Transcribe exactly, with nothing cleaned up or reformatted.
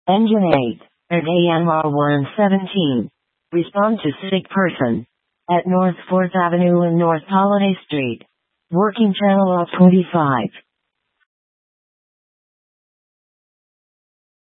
Engine eight. At A M R one seventeen. Respond to sick person. At North fourth Avenue and North Holiday Street. Working channel of twenty-five.